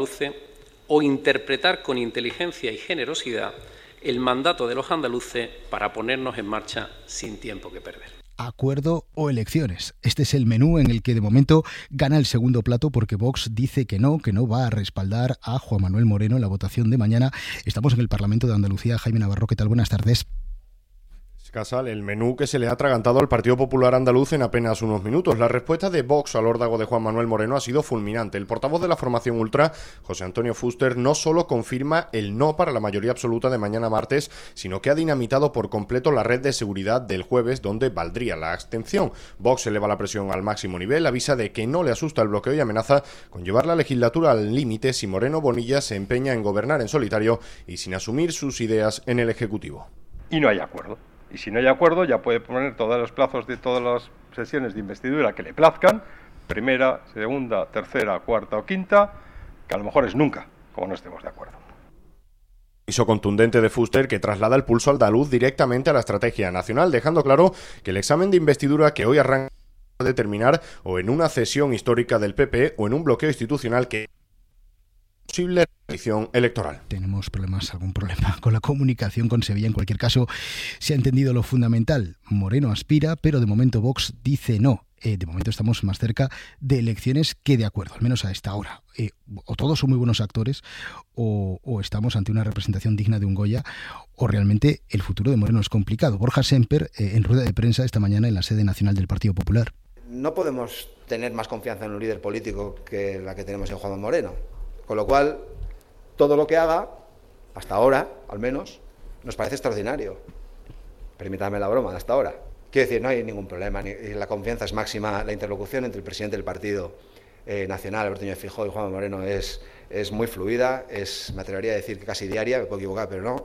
o interpretar con inteligencia y generosidad el mandato de los andaluces para ponernos en marcha sin tiempo que perder. Acuerdo o elecciones. Este es el menú en el que de momento gana el segundo plato, porque Vox dice que no va a respaldar a Juan Manuel Moreno en la votación de mañana. Estamos en el Parlamento de Andalucía. Jaime Navarro, ¿qué tal? Buenas tardes. Casal, el menú que se le ha atragantado al Partido Popular andaluz en apenas unos minutos. La respuesta de Vox al órdago de Juan Manuel Moreno ha sido fulminante. El portavoz de la formación ultra, José Antonio Fuster, no solo confirma el no para la mayoría absoluta de mañana martes, sino que ha dinamitado por completo la red de seguridad del jueves, donde valdría la abstención. Vox eleva la presión al máximo nivel, avisa de que no le asusta el bloqueo y amenaza con llevar la legislatura al límite si Moreno Bonilla se empeña en gobernar en solitario y sin asumir sus ideas en el Ejecutivo. Y no hay acuerdo. Y si no hay acuerdo, ya puede poner todos los plazos de todas las sesiones de investidura que le plazcan, primera, segunda, tercera, cuarta o quinta, que a lo mejor es nunca, como no estemos de acuerdo. Aviso contundente de Fuster que traslada el pulso andaluz directamente a la estrategia nacional, dejando claro que el examen de investidura que hoy arranca puede terminar o en una cesión histórica del PP o en un bloqueo institucional que posible elección electoral. Tenemos algún problema con la comunicación con Sevilla. En cualquier caso, se ha entendido lo fundamental. Moreno aspira, pero de momento Vox dice no. De momento estamos más cerca de elecciones que de acuerdo, al menos a esta hora. O todos son muy buenos actores, o estamos ante una representación digna de un Goya, o realmente el futuro de Moreno es complicado. Borja Semper, en rueda de prensa esta mañana en la sede nacional del Partido Popular. No podemos tener más confianza en un líder político que la que tenemos en Juan Moreno. Con lo cual, todo lo que haga, hasta ahora, al menos, nos parece extraordinario. Permítame la broma, hasta ahora. Quiero decir, no hay ningún problema, la confianza es máxima, la interlocución entre el presidente del Partido Nacional, Alberto Núñez Feijóo, y Juan Moreno es muy fluida, me atrevería a decir que casi diaria, me puedo equivocar, pero no.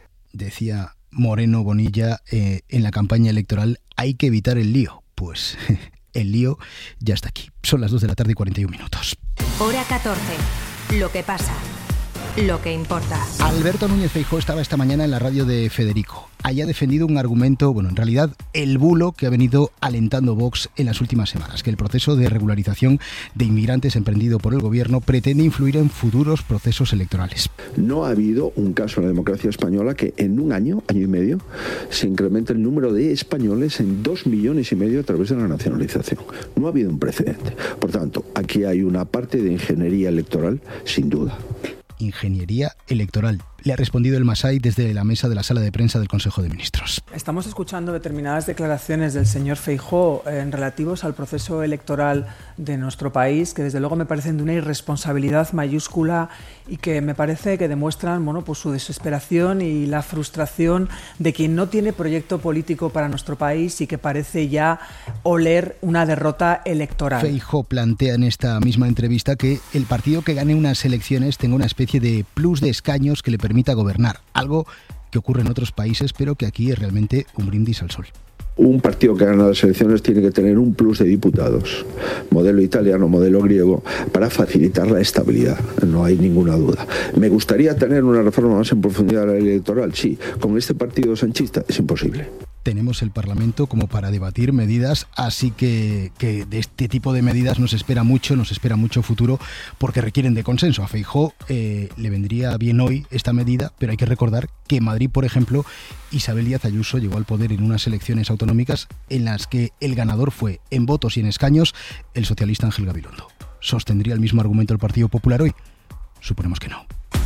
Decía Moreno Bonilla en la campaña electoral, hay que evitar el lío. Pues el lío ya está aquí. Son las 2 de la tarde y 41 minutos. Hora 14. Lo que pasa, lo que importa. Alberto Núñez Feijóo estaba esta mañana en la radio de Federico. Allí ha defendido un argumento, en realidad el bulo que ha venido alentando Vox en las últimas semanas, que el proceso de regularización de inmigrantes emprendido por el gobierno pretende influir en futuros procesos electorales. No ha habido un caso en la democracia española que en un año y medio, se incremente el número de españoles en 2,5 millones a través de la nacionalización. No ha habido un precedente. Por tanto, aquí hay una parte de ingeniería electoral, sin duda. Ingeniería electoral. Le ha respondido el Masai desde la mesa de la sala de prensa del Consejo de Ministros. Estamos escuchando determinadas declaraciones del señor Feijóo en relativos al proceso electoral de nuestro país, que desde luego me parecen de una irresponsabilidad mayúscula y que me parece que demuestran pues su desesperación y la frustración de quien no tiene proyecto político para nuestro país y que parece ya oler una derrota electoral. Feijóo plantea en esta misma entrevista que el partido que gane unas elecciones tenga una especie de plus de escaños que le permita gobernar, algo que ocurre en otros países, pero que aquí es realmente un brindis al sol. Un partido que gana las elecciones tiene que tener un plus de diputados, modelo italiano, modelo griego, para facilitar la estabilidad, no hay ninguna duda. ¿Me gustaría tener una reforma más en profundidad de la ley electoral? Sí. ¿Con este partido sanchista? Es imposible. Tenemos el Parlamento como para debatir medidas, así que de este tipo de medidas nos espera mucho futuro, porque requieren de consenso. A Feijóo le vendría bien hoy esta medida, pero hay que recordar que en Madrid, por ejemplo, Isabel Díaz Ayuso llegó al poder en unas elecciones autonómicas en las que el ganador fue, en votos y en escaños, el socialista Ángel Gabilondo. ¿Sostendría el mismo argumento el Partido Popular hoy? Suponemos que no.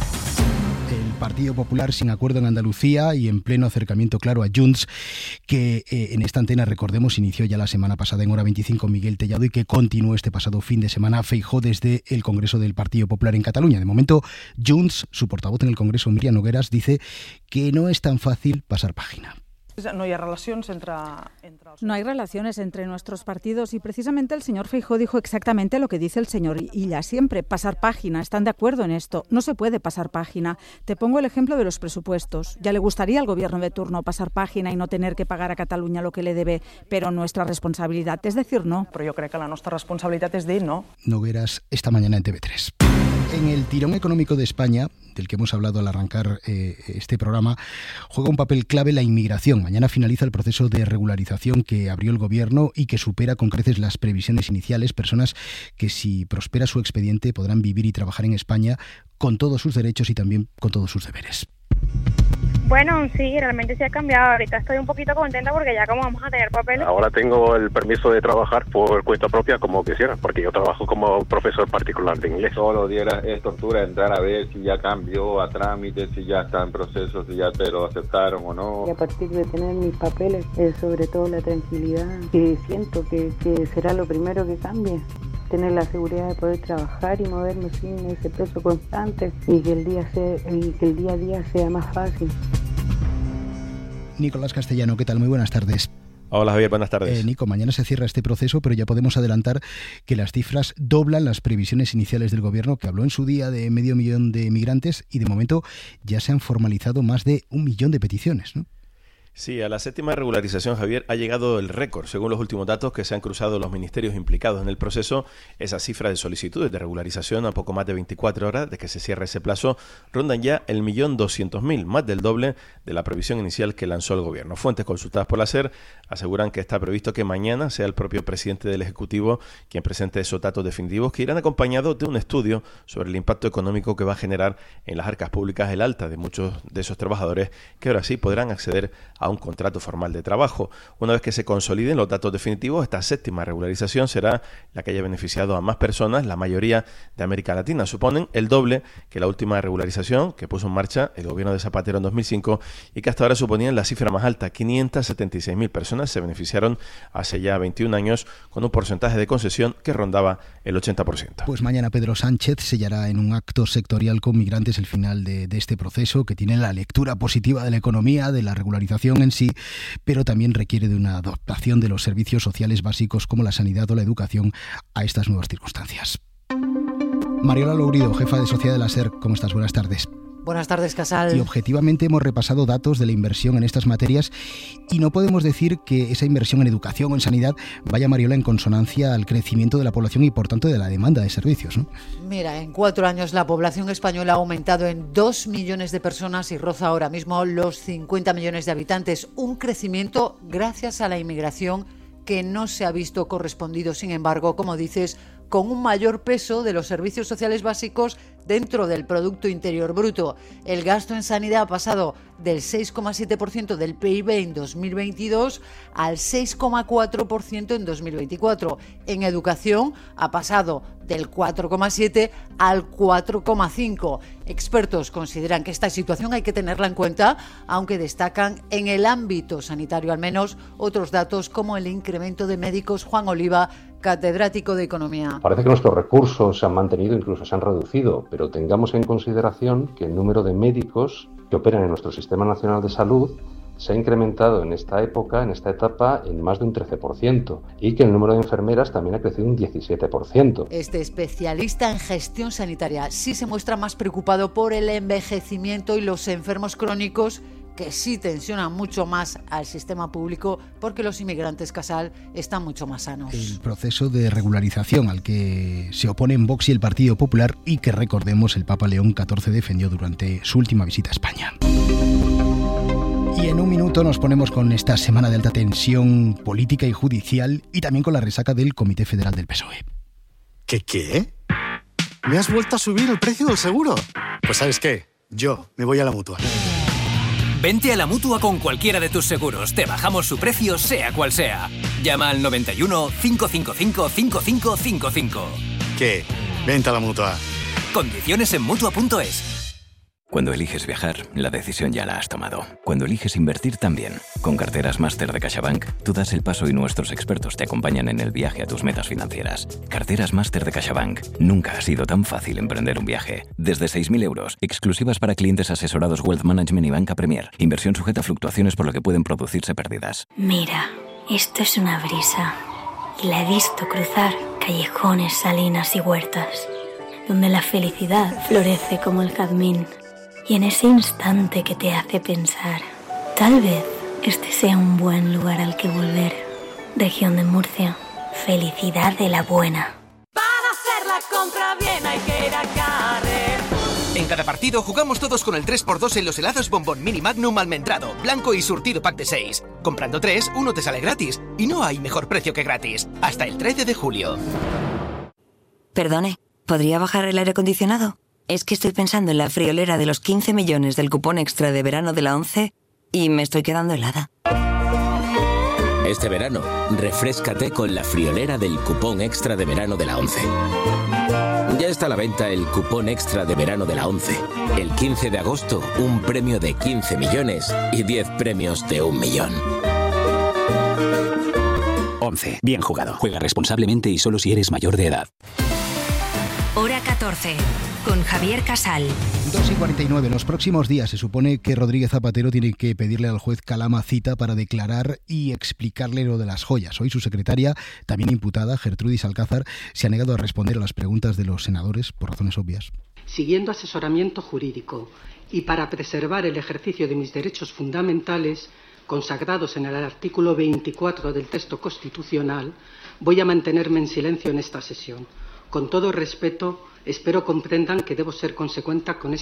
El Partido Popular sin acuerdo en Andalucía y en pleno acercamiento claro a Junts, que en esta antena, recordemos, inició ya la semana pasada en Hora 25 Miguel Tellado y que continuó este pasado fin de semana Feijóo desde el Congreso del Partido Popular en Cataluña. De momento, Junts, su portavoz en el Congreso, Míriam Nogueras, dice que no es tan fácil pasar página. No hay relaciones entre nuestros partidos y precisamente el señor Feijóo dijo exactamente lo que dice el señor Illa siempre, pasar página. Están de acuerdo en esto. No se puede pasar página. Te pongo el ejemplo de los presupuestos. Ya le gustaría al gobierno de turno pasar página y no tener que pagar a Cataluña lo que le debe, pero nuestra responsabilidad es decir no. Però jo crec que la nostra responsabilitat és dir no. Nogueras esta mañana en TV3. En el tirón económico de España, del que hemos hablado al arrancar este programa, juega un papel clave la inmigración. Mañana finaliza el proceso de regularización que abrió el Gobierno y que supera con creces las previsiones iniciales. Personas que, si prospera su expediente, podrán vivir y trabajar en España con todos sus derechos y también con todos sus deberes. Bueno, sí, realmente sí ha cambiado. Ahorita estoy un poquito contenta porque ya como vamos a tener papeles. Ahora tengo el permiso de trabajar por cuenta propia como quisiera, porque yo trabajo como profesor particular de inglés. Todos los días es tortura entrar a ver si ya cambió a trámite, si ya está en proceso, si ya te lo aceptaron o no. Y a partir de tener mis papeles, sobre todo la tranquilidad, que siento que será lo primero que cambie. Tener la seguridad de poder trabajar y moverme sin ese peso constante y que el día a día sea más fácil. Nicolás Castellano, ¿qué tal? Muy buenas tardes. Hola Javier, buenas tardes. Nico, mañana se cierra este proceso, pero ya podemos adelantar que las cifras doblan las previsiones iniciales del Gobierno, que habló en su día de 500.000 de migrantes y de momento ya se han formalizado más de 1 millón de peticiones, ¿no? Sí, a la 7ª regularización, Javier, ha llegado el récord. Según los últimos datos que se han cruzado los ministerios implicados en el proceso, esa cifra de solicitudes de regularización a poco más de 24 horas de que se cierre ese plazo rondan ya el 1.200.000, más del doble de la previsión inicial que lanzó el Gobierno. Fuentes consultadas por la SER aseguran que está previsto que mañana sea el propio presidente del Ejecutivo quien presente esos datos definitivos, que irán acompañados de un estudio sobre el impacto económico que va a generar en las arcas públicas el alta de muchos de esos trabajadores que ahora sí podrán acceder a un contrato formal de trabajo. Una vez que se consoliden los datos definitivos, esta 7ª regularización será la que haya beneficiado a más personas, la mayoría de América Latina. Suponen el doble que la última regularización que puso en marcha el gobierno de Zapatero en 2005 y que hasta ahora suponían la cifra más alta. 576.000 personas se beneficiaron hace ya 21 años con un porcentaje de concesión que rondaba el 80%. Pues mañana Pedro Sánchez sellará en un acto sectorial con migrantes el final de este proceso, que tiene la lectura positiva de la economía, de la regularización en sí, pero también requiere de una adaptación de los servicios sociales básicos como la sanidad o la educación a estas nuevas circunstancias. Mariola Lourido, jefa de Sociedad de la SER, ¿cómo estás? Buenas tardes. Buenas tardes, Casal. Y objetivamente hemos repasado datos de la inversión en estas materias y no podemos decir que esa inversión en educación o en sanidad vaya, Mariola, en consonancia al crecimiento de la población y por tanto de la demanda de servicios, ¿no? Mira, en 4 años la población española ha aumentado en 2 millones de personas y roza ahora mismo los 50 millones de habitantes. Un crecimiento gracias a la inmigración que no se ha visto correspondido, sin embargo, como dices, con un mayor peso de los servicios sociales básicos dentro del Producto Interior Bruto. El gasto en sanidad ha pasado del 6,7% del PIB en 2022 al 6,4% en 2024. En educación ha pasado del 4,7 al 4,5. Expertos consideran que esta situación hay que tenerla en cuenta, aunque destacan en el ámbito sanitario al menos otros datos como el incremento de médicos. Juan Oliva, catedrático de Economía. Parece que nuestros recursos se han mantenido, incluso se han reducido, pero tengamos en consideración que el número de médicos que operan en nuestro Sistema Nacional de Salud se ha incrementado en esta época, en esta etapa, en más de un 13% y que el número de enfermeras también ha crecido un 17%. Este especialista en gestión sanitaria sí se muestra más preocupado por el envejecimiento y los enfermos crónicos, que sí tensionan mucho más al sistema público porque los inmigrantes, Casal, están mucho más sanos. El proceso de regularización al que se oponen Vox y el Partido Popular y que, recordemos, el Papa León XIV defendió durante su última visita a España. Y en un minuto nos ponemos con esta semana de alta tensión política y judicial y también con la resaca del Comité Federal del PSOE. ¿Qué? ¿Me has vuelto a subir el precio del seguro? Pues ¿sabes qué? Yo me voy a la Mutua. Vente a la Mutua con cualquiera de tus seguros. Te bajamos su precio, sea cual sea. Llama al 91 555 5555. ¿Qué? Vente a la Mutua. Condiciones en Mutua.es. Cuando eliges viajar, la decisión ya la has tomado. Cuando eliges invertir, también. Con Carteras Máster de CaixaBank, tú das el paso y nuestros expertos te acompañan en el viaje a tus metas financieras. Carteras Máster de CaixaBank. Nunca ha sido tan fácil emprender un viaje. Desde 6.000 euros, exclusivas para clientes asesorados Wealth Management y Banca Premier. Inversión sujeta a fluctuaciones por lo que pueden producirse pérdidas. Mira, esto es una brisa. Y la he visto cruzar callejones, salinas y huertas, donde la felicidad florece como el jazmín. Y en ese instante que te hace pensar, tal vez este sea un buen lugar al que volver. Región de Murcia, felicidad de la buena. Para hacer la compra bien hay que ir a Carrefour. En cada partido jugamos todos con el 3x2 en los helados Bombón Mini Magnum almendrado, blanco y surtido pack de 6. Comprando 3, uno te sale gratis. Y no hay mejor precio que gratis. Hasta el 13 de julio. Perdone, ¿podría bajar el aire acondicionado? Es que estoy pensando en la friolera de los 15 millones del cupón extra de verano de la ONCE y me estoy quedando helada. Este verano, refréscate con la friolera del cupón extra de verano de la ONCE. Ya está a la venta el cupón extra de verano de la ONCE. El 15 de agosto, un premio de 15 millones y 10 premios de 1 millón. ONCE. Bien jugado. Juega responsablemente y solo si eres mayor de edad. Hora 14. Con Javier Casal. 2:49. En los próximos días se supone que Rodríguez Zapatero tiene que pedirle al juez Calama cita para declarar y explicarle lo de las joyas. Hoy su secretaria, también imputada, Gertrudis Alcázar, se ha negado a responder a las preguntas de los senadores por razones obvias. Siguiendo asesoramiento jurídico y para preservar el ejercicio de mis derechos fundamentales consagrados en el artículo 24 del texto constitucional, voy a mantenerme en silencio en esta sesión. Con todo respeto, espero comprendan que debo ser consecuente con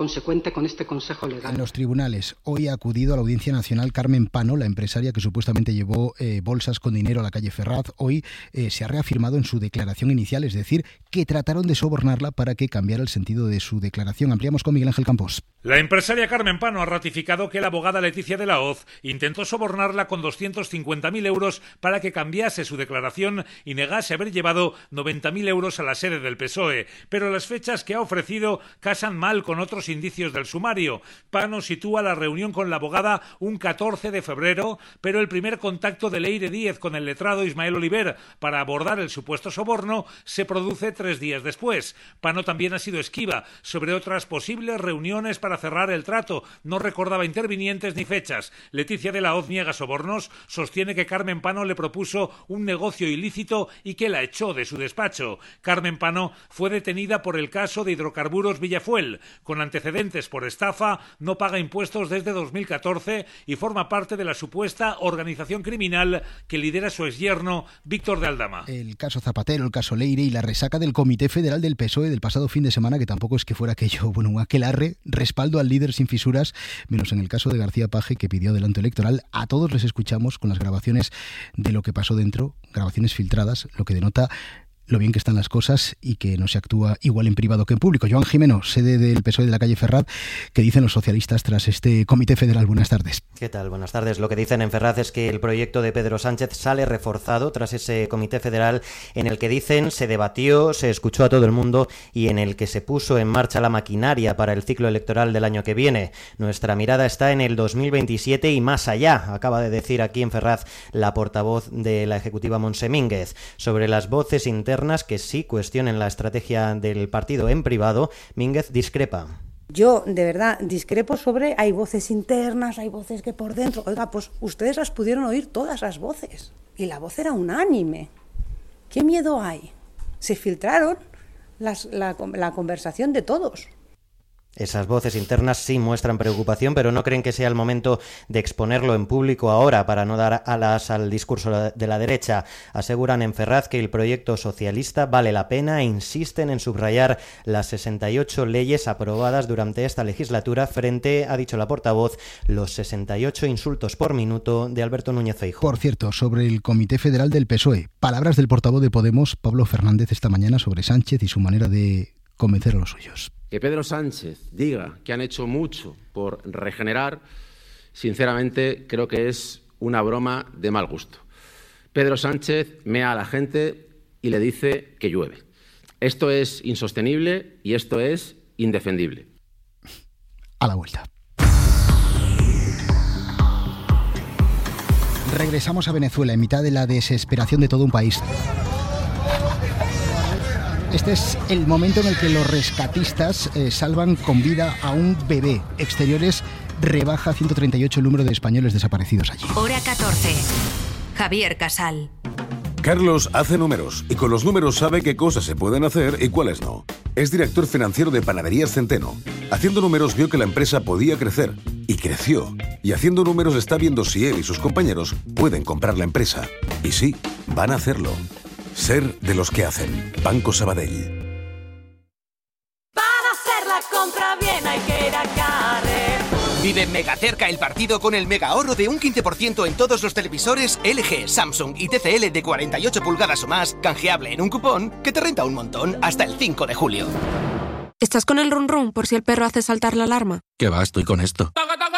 este consejo legal. En los tribunales, hoy ha acudido a la Audiencia Nacional Carmen Pano, la empresaria que supuestamente llevó bolsas con dinero a la calle Ferraz. Hoy se ha reafirmado en su declaración inicial, es decir, que trataron de sobornarla para que cambiara el sentido de su declaración. Ampliamos con Miguel Ángel Campos. La empresaria Carmen Pano ha ratificado que la abogada Leticia de la Hoz intentó sobornarla con 250.000 euros para que cambiase su declaración y negase haber llevado 90.000 euros a la sede del PSOE. Pero las fechas que ha ofrecido casan mal con otros indicios del sumario. Pano sitúa la reunión con la abogada un 14 de febrero, pero el primer contacto de Leire Díez con el letrado Ismael Oliver para abordar el supuesto soborno se produce 3 días después. Pano también ha sido esquiva sobre otras posibles reuniones para cerrar el trato. No recordaba intervinientes ni fechas. Leticia de la Hoz niega sobornos, sostiene que Carmen Pano le propuso un negocio ilícito y que la echó de su despacho. Carmen Pano fue detenida por el caso de Hidrocarburos Villafuel. Con antecedentes por estafa, no paga impuestos desde 2014 y forma parte de la supuesta organización criminal que lidera su exyerno Víctor de Aldama. El caso Zapatero, el caso Leire y la resaca del Comité Federal del PSOE del pasado fin de semana, que tampoco es que fuera aquello, un aquelarre, respaldo al líder sin fisuras, menos en el caso de García Paje, que pidió adelanto electoral. A todos les escuchamos con las grabaciones de lo que pasó dentro, grabaciones filtradas, lo que denota lo bien que están las cosas y que no se actúa igual en privado que en público. Joan Jimeno, sede del PSOE de la calle Ferraz, ¿qué dicen los socialistas tras este Comité Federal? Buenas tardes. ¿Qué tal? Buenas tardes. Lo que dicen en Ferraz es que el proyecto de Pedro Sánchez sale reforzado tras ese Comité Federal en el que dicen se debatió, se escuchó a todo el mundo y en el que se puso en marcha la maquinaria para el ciclo electoral del año que viene. Nuestra mirada está en el 2027 y más allá, acaba de decir aquí en Ferraz la portavoz de la ejecutiva Montse Mínguez. Sobre las voces internas que sí cuestionen la estrategia del partido en privado, Mínguez discrepa. Yo, de verdad, discrepo sobre hay voces internas, hay voces que por dentro. Oiga, pues ustedes las pudieron oír todas las voces. Y la voz era unánime. ¿Qué miedo hay? Se filtraron la conversación de todos. Esas voces internas sí muestran preocupación, pero no creen que sea el momento de exponerlo en público ahora para no dar alas al discurso de la derecha. Aseguran en Ferraz que el proyecto socialista vale la pena e insisten en subrayar las 68 leyes aprobadas durante esta legislatura frente, ha dicho la portavoz, los 68 insultos por minuto de Alberto Núñez Feijóo. Por cierto, sobre el Comité Federal del PSOE, palabras del portavoz de Podemos, Pablo Fernández, esta mañana sobre Sánchez y su manera de convencer a los suyos. Que Pedro Sánchez diga que han hecho mucho por regenerar, sinceramente creo que es una broma de mal gusto. Pedro Sánchez mea a la gente y le dice que llueve. Esto es insostenible y esto es indefendible. A la vuelta. Regresamos a Venezuela en mitad de la desesperación de todo un país. Este es el momento en el que los rescatistas salvan con vida a un bebé. Exteriores rebaja 138 el número de españoles desaparecidos allí. Hora 14. Javier Casal. Carlos hace números y con los números sabe qué cosas se pueden hacer y cuáles no. Es director financiero de Panaderías Centeno. Haciendo números vio que la empresa podía crecer y creció. Y haciendo números está viendo si él y sus compañeros pueden comprar la empresa. Y sí, van a hacerlo. Ser de los que hacen. Banco Sabadell. comprar bien hay que ir a Carrefour. Vive mega cerca el partido con el mega ahorro de un 15% en todos los televisores LG, Samsung y TCL de 48 pulgadas o más, canjeable en un cupón que te renta un montón hasta el 5 de julio. ¿Estás con el run run por si el perro hace saltar la alarma? ¿Qué va? Estoy con esto.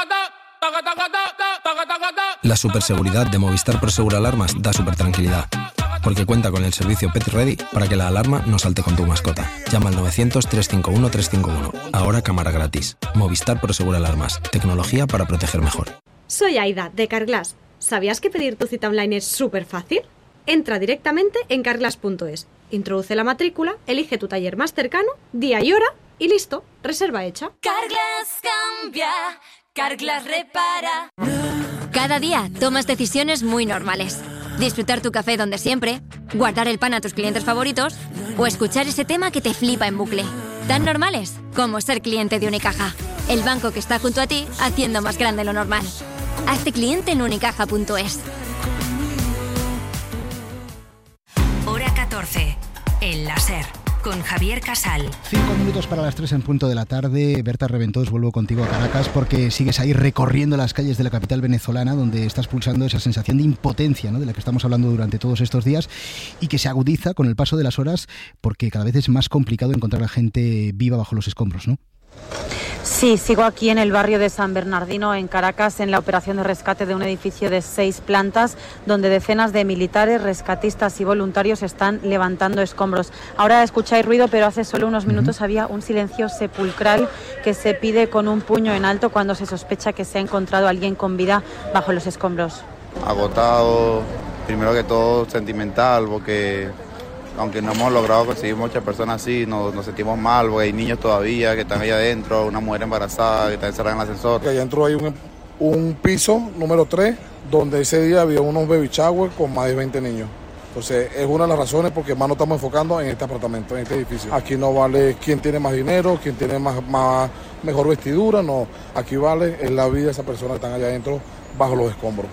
La superseguridad de Movistar Prosegur Alarmas da super tranquilidad, porque cuenta con el servicio Pet Ready para que la alarma no salte con tu mascota. Llama al 900-351-351. Ahora cámara gratis. Movistar Prosegur Alarmas. Tecnología para proteger mejor. Soy Aida, de Carglass. ¿Sabías que pedir tu cita online es súper fácil? Entra directamente en carglass.es. Introduce la matrícula, elige tu taller más cercano, día y hora y listo, reserva hecha. Carglass cambia, Carglass repara. Cada día tomas decisiones muy normales. Disfrutar tu café donde siempre, guardar el pan a tus clientes favoritos o escuchar ese tema que te flipa en bucle. Tan normales como ser cliente de Unicaja, el banco que está junto a ti haciendo más grande lo normal. Hazte cliente en unicaja.es. Hora 14. El láser. Con Javier Casal. 5 minutos para las 3 en punto de la tarde. Berta Reventós, vuelvo contigo a Caracas porque sigues ahí recorriendo las calles de la capital venezolana, donde estás pulsando esa sensación de impotencia, ¿no?, de la que estamos hablando durante todos estos días y que se agudiza con el paso de las horas porque cada vez es más complicado encontrar a gente viva bajo los escombros, ¿no? Sí, sigo aquí en el barrio de San Bernardino, en Caracas, en la operación de rescate de un edificio de 6 plantas, donde decenas de militares, rescatistas y voluntarios están levantando escombros. Ahora escucháis ruido, pero hace solo unos minutos había un silencio sepulcral que se pide con un puño en alto cuando se sospecha que se ha encontrado alguien con vida bajo los escombros. Agotado, primero que todo sentimental, porque aunque no hemos logrado conseguir muchas personas así, nos sentimos mal, porque hay niños todavía que están allá adentro, una mujer embarazada que está encerrada en el ascensor. Allá adentro hay un piso número 3, donde ese día había unos baby shower con más de 20 niños. Entonces es una de las razones porque más nos estamos enfocando en este apartamento, en este edificio. Aquí no vale quién tiene más dinero, quién tiene mejor vestidura, no. Aquí vale es la vida de esas personas que están allá adentro bajo los escombros.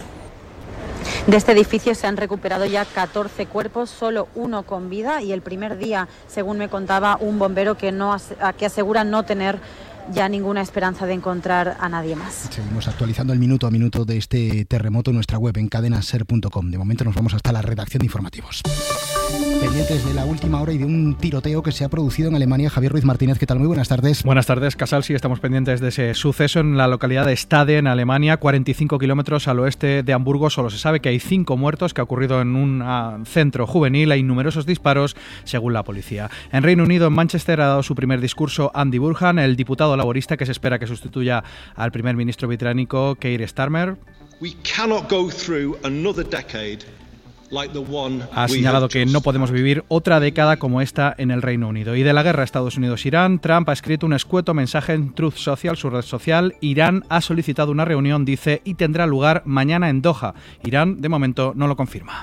De este edificio se han recuperado ya 14 cuerpos, solo uno con vida, y el primer día, según me contaba un bombero, que asegura no tener ya ninguna esperanza de encontrar a nadie más. Seguimos actualizando el minuto a minuto de este terremoto en nuestra web en cadenaser.com. De momento nos vamos hasta la redacción de informativos. Pendientes de la última hora y de un tiroteo que se ha producido en Alemania. Javier Ruiz Martínez, ¿qué tal? Muy buenas tardes. Buenas tardes, Casal. Sí, estamos pendientes de ese suceso en la localidad de Stade, en Alemania, 45 kilómetros al oeste de Hamburgo. Solo se sabe que hay 5 muertos, que ha ocurrido en un centro juvenil. Hay numerosos disparos, según la policía. En Reino Unido, en Manchester, ha dado su primer discurso Andy Burnham, el diputado laborista que se espera que sustituya al primer ministro británico Keir Starmer. We cannot go through another decade. Ha señalado que no podemos vivir otra década como esta en el Reino Unido. Y de la guerra Estados Unidos-Irán, Trump ha escrito un escueto mensaje en Truth Social, su red social. Irán ha solicitado una reunión, dice, y tendrá lugar mañana en Doha. Irán, de momento, no lo confirma.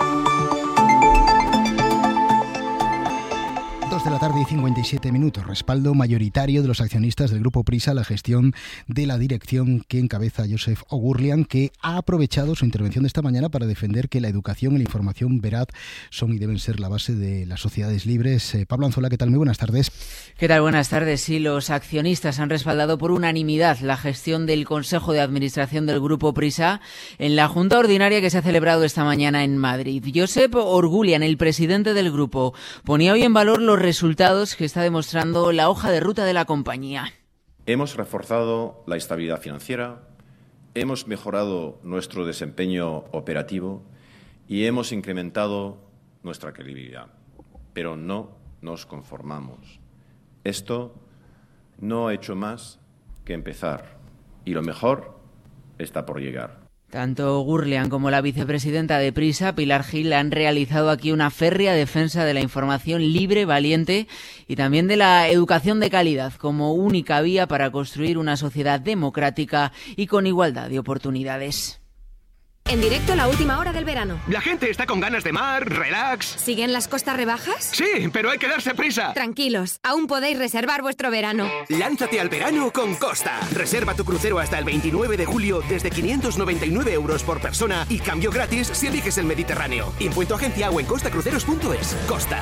2 de la tarde y 57 minutos. Respaldo mayoritario de los accionistas del Grupo Prisa a la gestión de la dirección que encabeza Joseph O'Gurlian, que ha aprovechado su intervención de esta mañana para defender que la educación y la información veraz son y deben ser la base de las sociedades libres. Pablo Anzola, ¿qué tal? Muy buenas tardes. ¿Qué tal? Buenas tardes. Sí, los accionistas han respaldado por unanimidad la gestión del Consejo de Administración del Grupo Prisa en la Junta Ordinaria que se ha celebrado esta mañana en Madrid. Joseph O'Gurlian, el presidente del grupo, ponía hoy en valor los resultados que está demostrando la hoja de ruta de la compañía. Hemos reforzado la estabilidad financiera, hemos mejorado nuestro desempeño operativo y hemos incrementado nuestra credibilidad. Pero no nos conformamos. Esto no ha hecho más que empezar y lo mejor está por llegar. Tanto O'Gurlian como la vicepresidenta de Prisa, Pilar Gil, han realizado aquí una férrea defensa de la información libre, valiente y también de la educación de calidad como única vía para construir una sociedad democrática y con igualdad de oportunidades. En directo, la última hora del verano. La gente está con ganas de mar, relax. ¿Siguen las costas rebajas? Sí, pero hay que darse prisa. Tranquilos, aún podéis reservar vuestro verano. Lánzate al verano con Costa. Reserva tu crucero hasta el 29 de julio desde 599 euros por persona y cambio gratis si eliges el Mediterráneo. Info en tu agencia o en costacruceros.es. Costa.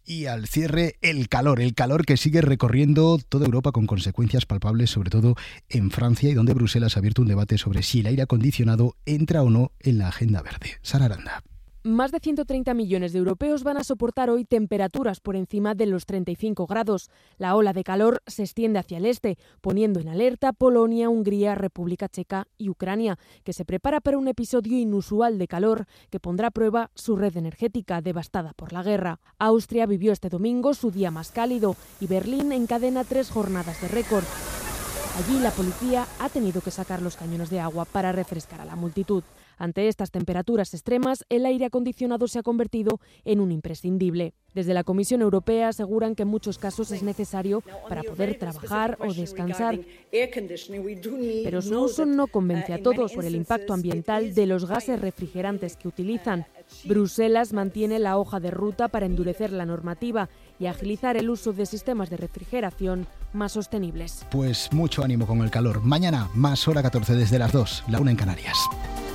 Y al cierre, el calor que sigue recorriendo toda Europa con consecuencias palpables, sobre todo en Francia, y donde Bruselas ha abierto un debate sobre si el aire acondicionado entra o no en la Agenda Verde. Sara Aranda. Más de 130 millones de europeos van a soportar hoy temperaturas por encima de los 35 grados. La ola de calor se extiende hacia el este, poniendo en alerta Polonia, Hungría, República Checa y Ucrania, que se prepara para un episodio inusual de calor que pondrá a prueba su red energética devastada por la guerra. Austria vivió este domingo su día más cálido y Berlín encadena 3 jornadas de récord. Allí la policía ha tenido que sacar los cañones de agua para refrescar a la multitud. Ante estas temperaturas extremas, el aire acondicionado se ha convertido en un imprescindible. Desde la Comisión Europea aseguran que en muchos casos es necesario para poder trabajar o descansar. Pero su uso no convence a todos por el impacto ambiental de los gases refrigerantes que utilizan. Bruselas mantiene la hoja de ruta para endurecer la normativa y agilizar el uso de sistemas de refrigeración más sostenibles. Pues mucho ánimo con el calor. Mañana, más hora 14 desde las 2, la 1 en Canarias.